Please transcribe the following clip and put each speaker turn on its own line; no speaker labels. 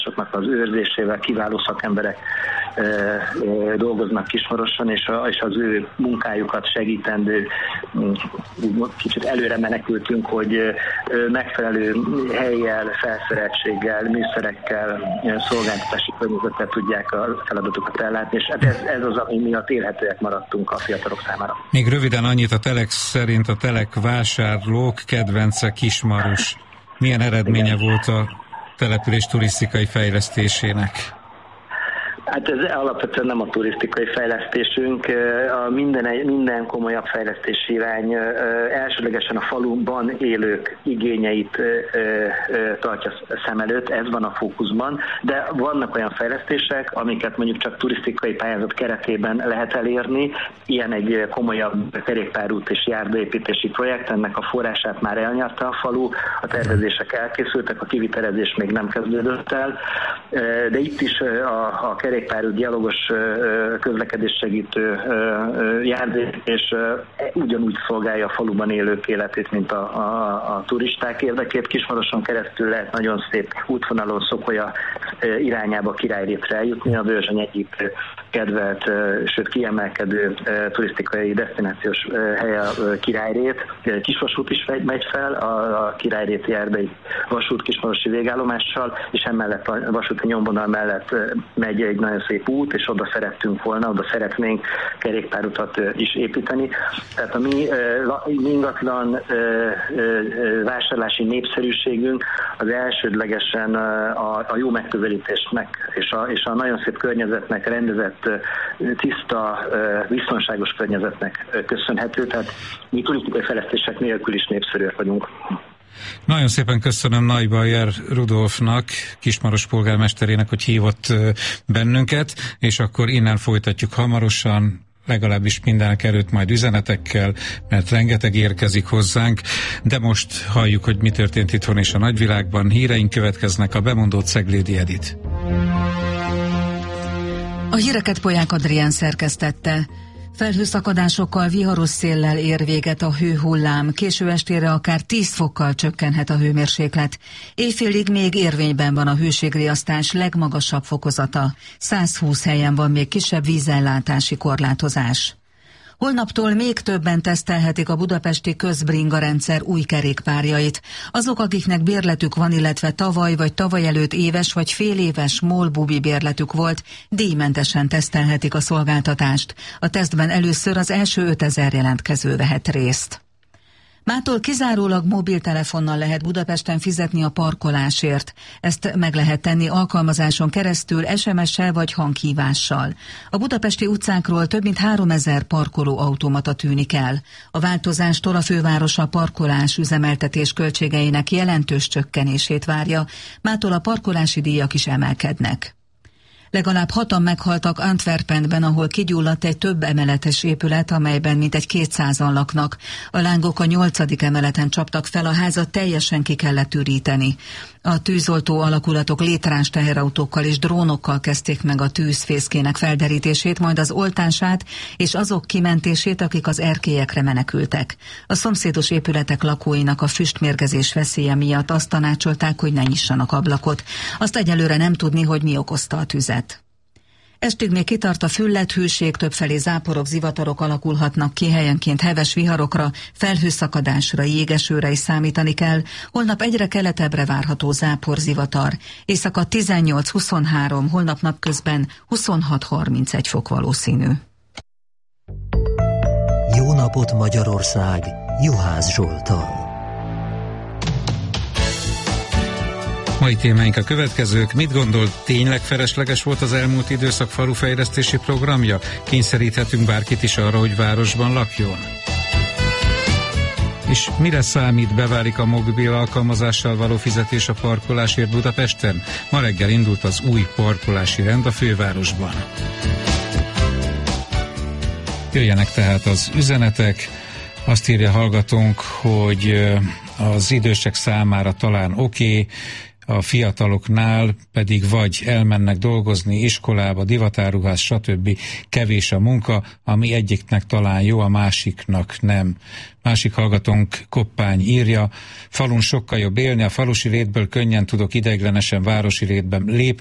soknak az őrzésével kiváló szakemberek dolgoznak Kismaroson, és az ő munkájukat segítendő kicsit előre menekültünk, hogy megfelelő helyjel, felszereltséggel, műszerekkel, szolgáltatási környezettel tudják a feladatokat ellátni, és ez az, ami miatt élhetőek maradtunk a fiatalok számára.
Még röviden annyit, a Telex szerint a Telek vásárlók kedvence Kismaros. Milyen eredménye volt a település turisztikai fejlesztésének?
Hát ez alapvetően nem a turisztikai fejlesztésünk, minden komolyabb fejlesztési irány elsőlegesen a faluban élők igényeit tartja szem előtt, ez van a fókuszban, de vannak olyan fejlesztések, amiket mondjuk csak turisztikai pályázat keretében lehet elérni, ilyen egy komolyabb kerékpárút és járdaépítési projekt, ennek a forrását már elnyerte a falu, a tervezések elkészültek, a kivitelezés még nem kezdődött el, de itt is a kerékpárút, gyalogos közlekedés segítő járdépítés ugyanúgy szolgálja a faluban élők életét, mint a turisták érdekét. Kismaroson keresztül lehet nagyon szép útvonalon Szokolya irányába Királyrétre eljutni, a Bőzsöny egyik kedvelt, sőt kiemelkedő turisztikai desztinációs helye a Királyrét. Kisvasút is megy fel, a Királyréti erdei vasút kismarosi végállomással, és emellett a vasúti nyomvonal mellett megy egy nagyon szép út, és oda szeretnénk kerékpárutat is építeni. Tehát a mi ingatlan vásárlási népszerűségünk az elsődlegesen a jó megközelítésnek és a nagyon szép környezetnek, rendezett, tiszta, biztonságos környezetnek köszönhető. Tehát mi turisztikai fejlesztések nélkül is népszerűek vagyunk.
Nagyon szépen köszönöm Nagy Bajer Rudolfnak, Kismaros polgármesterének, hogy hívott bennünket, és akkor innen folytatjuk hamarosan, legalábbis mindenek előtt majd üzenetekkel, mert rengeteg érkezik hozzánk, de most halljuk, hogy mi történt itthon és a nagyvilágban. Híreink következnek, a bemondott Ceglédi Edit.
A híreket Polyák Adrián szerkesztette. Felhőszakadásokkal, viharos széllel ér véget a hőhullám, késő estére akár 10 fokkal csökkenhet a hőmérséklet. Éjfélig még érvényben van a hőségriasztás legmagasabb fokozata. 120 helyen van még kisebb vízellátási korlátozás. Holnaptól még többen tesztelhetik a budapesti közbringa rendszer új kerékpárjait. Azok, akiknek bérletük van, illetve tavaly vagy tavaly előtt éves vagy féléves MOL-bubi bérletük volt, díjmentesen tesztelhetik a szolgáltatást. A tesztben először az első 5000 jelentkező vehet részt. Mától kizárólag mobiltelefonnal lehet Budapesten fizetni a parkolásért. Ezt meg lehet tenni alkalmazáson keresztül, SMS-sel vagy hanghívással. A budapesti utcákról több mint 3000 parkolóautomata tűnik el. A változástól a főváros a parkolás üzemeltetés költségeinek jelentős csökkenését várja. Mától a parkolási díjak is emelkednek. Legalább 6-an meghaltak Antwerpenben, ahol kigyulladt egy több emeletes épület, amelyben mintegy 200-an laknak. A lángok a 8. emeleten csaptak fel, a házat teljesen ki kellett üríteni. A tűzoltó alakulatok létrás teherautókkal és drónokkal kezdték meg a tűzfészkének felderítését, majd az oltását és azok kimentését, akik az erkélyekre menekültek. A szomszédos épületek lakóinak a füstmérgezés veszélye miatt azt tanácsolták, hogy ne nyissanak ablakot. Azt egyelőre nem tudni, hogy mi okozta a tüzet. Estig még kitart a fülledhűség, többfelé záporok, zivatarok alakulhatnak ki, helyenként heves viharokra, felhőszakadásra, jégesőre is számítani kell. Holnap egyre keletebbre várható záporzivatar. Éjszaka 18-23, holnap napközben 26-31 fok valószínű.
Jó napot Magyarország! Juhász Zsoltal.
Mai témáink a következők. Mit gondol, tényleg felesleges volt az elmúlt időszak falufejlesztési programja? Kényszeríthetünk bárkit is arra, hogy városban lakjon? És mire számít, beválik a mobil alkalmazással való fizetés a parkolásért Budapesten? Ma reggel indult az új parkolási rend a fővárosban. Jöjjenek tehát az üzenetek. Azt írja hallgatónk, hogy az idősek számára talán oké, a fiataloknál pedig vagy elmennek dolgozni iskolába, divatáruház, stb. Kevés a munka, ami egyiknek talán jó, a másiknak nem. Másik hallgatónk Koppány írja, falun sokkal jobb élni, a falusi létből könnyen tudok ideiglenesen városi létben lépni,